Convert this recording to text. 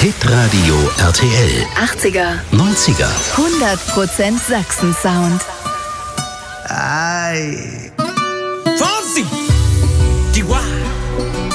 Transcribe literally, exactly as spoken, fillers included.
Hitradio R T L. achtziger, neunziger. hundert Prozent Sachsen-Sound. Ei.